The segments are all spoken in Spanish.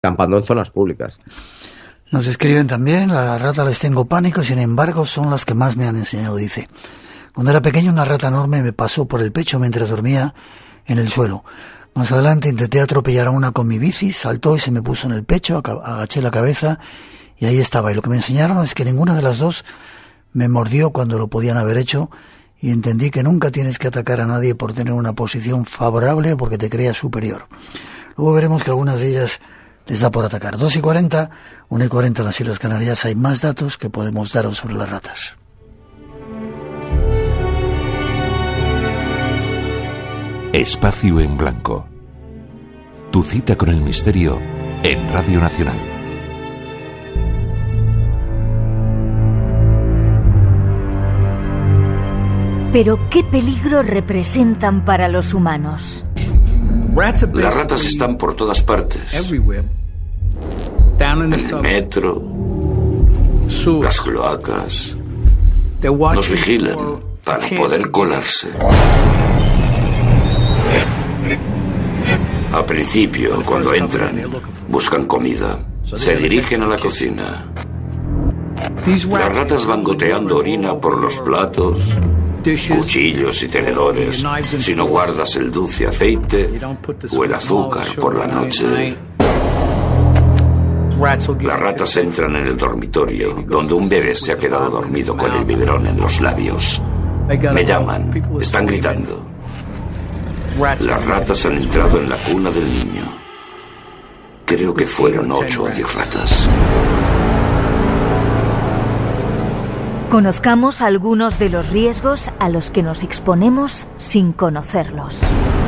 acampando en zonas públicas. Nos escriben también: a las ratas les tengo pánico, sin embargo son las que más me han enseñado, dice. Cuando era pequeño, una rata enorme me pasó por el pecho mientras dormía en el suelo. Más adelante intenté atropellar a una con mi bici, saltó y se me puso en el pecho, agaché la cabeza y ahí estaba. Y lo que me enseñaron es que ninguna de las dos me mordió cuando lo podían haber hecho, y entendí que nunca tienes que atacar a nadie por tener una posición favorable o porque te creas superior. Luego veremos que algunas de ellas les da por atacar. 2:40, 1:40 en las Islas Canarias. Hay más datos que podemos daros sobre las ratas. Espacio en Blanco. Tu cita con el misterio en Radio Nacional. Pero ¿qué peligro representan para los humanos? Las ratas están por todas partes. En el metro, las cloacas. Nos vigilan para poder colarse. Al principio, cuando entran, buscan comida. Se dirigen a la cocina. Las ratas van goteando orina por los platos, cuchillos y tenedores. Si no guardas el dulce aceite o el azúcar por la noche. Las ratas entran en el dormitorio, donde un bebé se ha quedado dormido con el biberón en los labios. Me llaman, están gritando. Las ratas han entrado en la cuna del niño. Creo que fueron 8 o 10 ratas. Conozcamos algunos de los riesgos a los que nos exponemos sin conocerlos.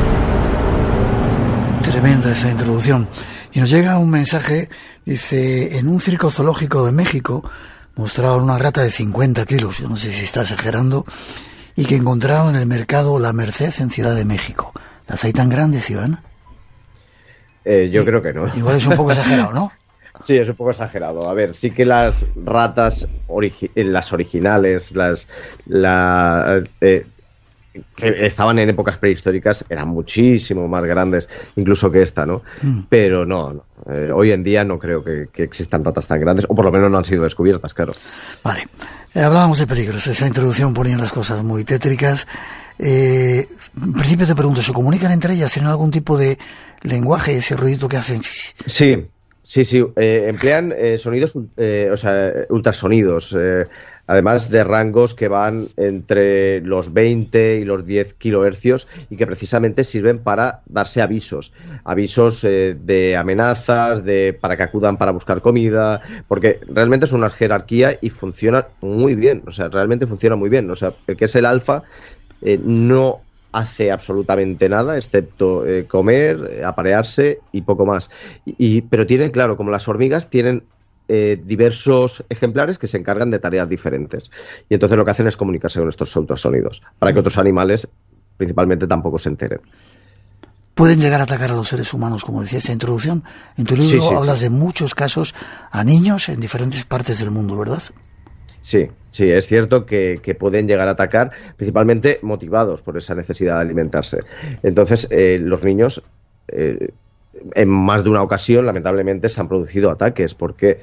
Tremenda esa introducción. Y nos llega un mensaje, dice: en un circo zoológico de México mostraron una rata de 50 kilos, yo no sé si está exagerando, y que encontraron en el mercado La Merced en Ciudad de México. ¿Las hay tan grandes, Iván? Yo creo que no. Igual es un poco exagerado, ¿no? Sí, es un poco exagerado. A ver, sí que las ratas, las originales, que estaban en épocas prehistóricas, eran muchísimo más grandes incluso que esta, ¿no? Pero no. Hoy en día no creo que existan ratas tan grandes, o por lo menos no han sido descubiertas, claro. Vale. Hablábamos de peligros. Esa introducción ponía las cosas muy tétricas. En principio te pregunto, ¿se comunican entre ellas? ¿Tienen algún tipo de lenguaje, ese ruidito que hacen? Sí. Emplean sonidos, ultrasonidos, además de rangos que van entre los 20 y los 10 kilohercios, y que precisamente sirven para darse avisos de amenazas, para que acudan para buscar comida, porque realmente es una jerarquía y funciona muy bien, realmente funciona muy bien. El que es el alfa no hace absolutamente nada excepto comer, aparearse y poco más. Pero tienen, claro, como las hormigas, tienen diversos ejemplares que se encargan de tareas diferentes. Y entonces lo que hacen es comunicarse con estos ultrasonidos, para que otros animales principalmente tampoco se enteren. Pueden llegar a atacar a los seres humanos, como decía esa introducción. En tu libro hablas de muchos casos a niños en diferentes partes del mundo, ¿verdad? Sí, es cierto que pueden llegar a atacar, principalmente motivados por esa necesidad de alimentarse. Entonces, los niños, en más de una ocasión, lamentablemente, se han producido ataques, porque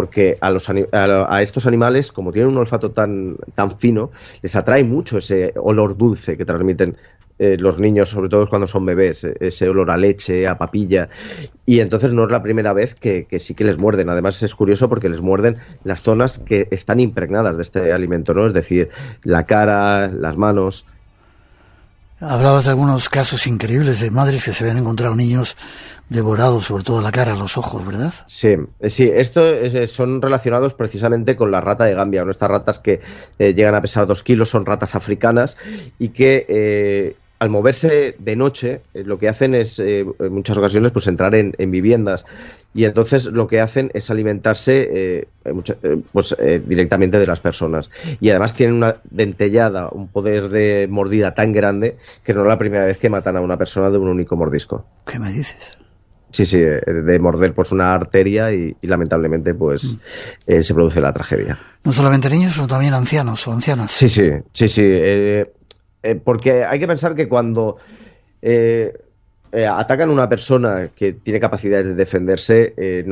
a estos animales, como tienen un olfato tan fino, les atrae mucho ese olor dulce que transmiten los niños, sobre todo cuando son bebés, ese olor a leche, a papilla, y entonces no es la primera vez que sí que les muerden. Además es curioso porque les muerden las zonas que están impregnadas de este alimento, ¿no? Es decir, la cara, las manos. Hablabas de algunos casos increíbles de madres que se habían encontrado niños devorados, sobre todo la cara, los ojos, ¿verdad? Sí, son relacionados precisamente con la rata de Gambia, ¿no? Estas ratas que llegan a pesar 2 kilos, son ratas africanas y que al moverse de noche lo que hacen es en muchas ocasiones pues entrar en viviendas, y entonces lo que hacen es alimentarse directamente de las personas, y además tienen una dentellada, un poder de mordida tan grande que no es la primera vez que matan a una persona de un único mordisco. ¿Qué me dices? Sí, de morder pues una arteria y lamentablemente pues se produce la tragedia. No solamente niños, sino también ancianos o ancianas. Sí. Porque hay que pensar que cuando atacan a una persona que tiene capacidades de defenderse,